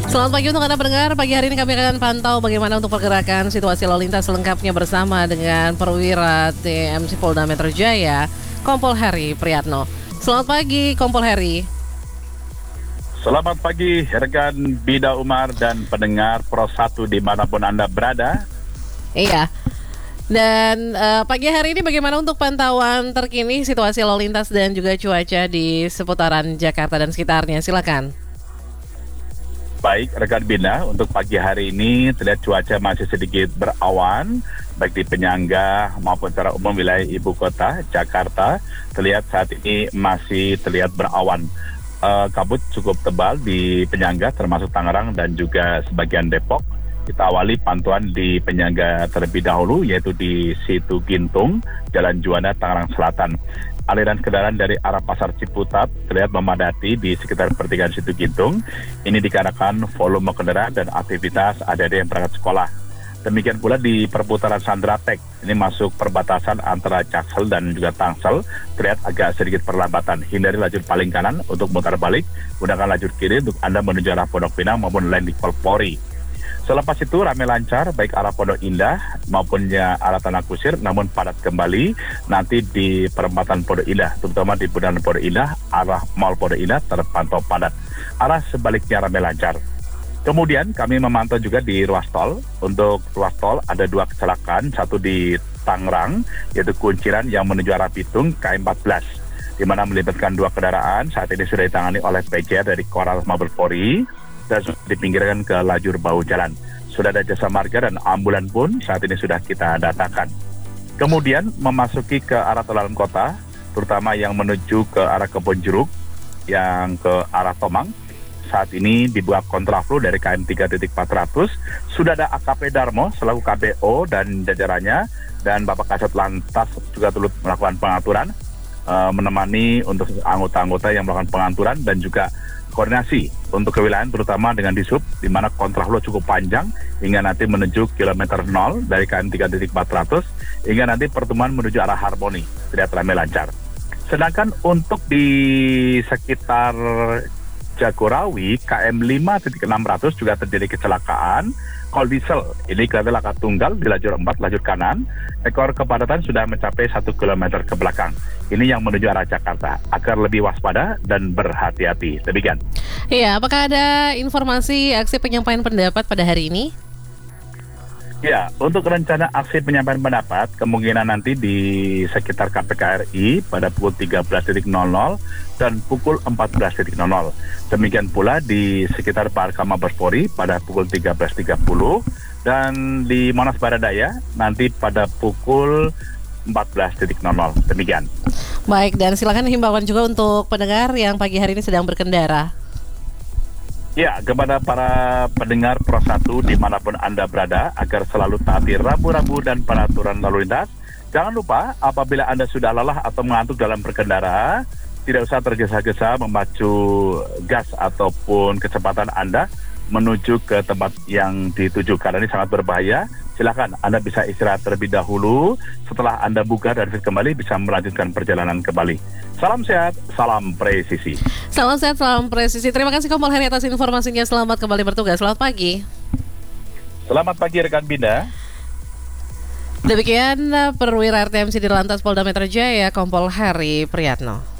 Selamat pagi untuk Anda pendengar. Pagi hari ini kami akan pantau bagaimana untuk pergerakan situasi lalu lintas selengkapnya bersama dengan Perwira TMC Polda Metro Jaya, Kompol Heri Priyatno. Selamat pagi, Kompol Heri. Selamat pagi, rekan Bida Umar dan pendengar Pro 1 dimanapun Anda berada. Iya. Dan pagi hari ini bagaimana untuk pantauan terkini situasi lalu lintas dan juga cuaca di seputaran Jakarta dan sekitarnya? Silakan. Baik, rekan Bina, untuk pagi hari ini terlihat cuaca masih sedikit berawan, baik di penyangga maupun secara umum wilayah ibu kota Jakarta. Terlihat saat ini masih terlihat berawan. Kabut cukup tebal di penyangga termasuk Tangerang dan juga sebagian Depok. Kita awali pantauan di penyangga terlebih dahulu, yaitu di Situ Gintung, Jalan Juanda, Tangerang Selatan. Aliran kendaraan dari arah Pasar Ciputat terlihat memadati di sekitar pertigaan Situ Gintung. Ini dikarenakan volume kendaraan dan aktivitas adik-adik yang berangkat sekolah. Demikian pula di perputaran Sandratek, ini masuk perbatasan antara Jaksel dan juga Tangsel, terlihat agak sedikit perlambatan. Hindari lajur paling kanan untuk mutar balik, gunakan lajur kiri untuk Anda menuju arah Pondok Pinang maupun lain di Polri. Selepas itu ramai lancar baik arah Pondok Indah maupun arah Tanah Kusir, namun padat kembali nanti di perempatan Pondok Indah, terutama di bundaran Pondok Indah, arah Mall Pondok Indah terpantau padat. Arah sebaliknya ramai lancar. Kemudian kami memantau juga di ruas tol. Untuk ruas tol ada 2 kecelakaan, satu di Tangerang, yaitu Kunciran yang menuju arah Bitung, KM14, di mana melibatkan 2 kendaraan. Saat ini sudah ditangani oleh PJ dari Korlantas Mabes Polri dan sudah dipinggirkan ke lajur bahu jalan. Sudah ada jasa marga dan ambulan pun saat ini sudah kita datangkan. Kemudian memasuki ke arah tol dalam kota, terutama yang menuju ke arah Kebonjeruk, yang ke arah Tomang. Saat ini dibuat kontraflow dari KM 3.400. Sudah ada AKP Darmo selaku KBO dan jajarannya, dan Bapak Kasat Lantas juga turut melakukan pengaturan, menemani untuk anggota-anggota yang melakukan pengaturan dan juga koordinasi untuk kewilayahan terutama dengan Disub, di mana kontraflow cukup panjang hingga nanti menuju kilometer 0 dari KM 3.400 hingga nanti pertemuan menuju arah Harmoni, terlihat ramai lancar. Sedangkan untuk di sekitar Jagorawi, KM 5.600 juga terjadi kecelakaan kol diesel. Ini kecelakaan tunggal di lajur 4, lajur kanan. Ekor kepadatan sudah mencapai 1 km ke belakang. Ini yang menuju arah Jakarta. Agar lebih waspada dan berhati-hati. Demikian. Iya, apakah ada informasi aksi penyampaian pendapat pada hari ini? Ya, untuk rencana aksi penyampaian pendapat, kemungkinan nanti di sekitar KPK RI pada pukul 13.00 dan pukul 14.00. Demikian pula di sekitar Parka Mabes Polri pada pukul 13.30 dan di Monas Baradaya nanti pada pukul 14.00. Demikian. Baik, dan silakan himbauan juga untuk pendengar yang pagi hari ini sedang berkendara. Ya, kepada para pendengar Pro 1 dimanapun Anda berada, agar selalu taati rambu-rambu dan peraturan lalu lintas. Jangan lupa, apabila Anda sudah lelah atau mengantuk dalam berkendara, tidak usah tergesa-gesa memacu gas ataupun kecepatan Anda menuju ke tempat yang dituju, karena ini sangat berbahaya. Silakan Anda bisa istirahat terlebih dahulu. Setelah Anda bugar dan fit kembali, bisa melanjutkan perjalanan kembali. Salam sehat, salam presisi. Salam sehat, salam presisi. Terima kasih Kompol Heri atas informasinya. Selamat kembali bertugas. Selamat pagi. Selamat pagi rekan Binda. Demikian Perwira TMC di Lantas Polda Metro Jaya, Kompol Heri Priyatno.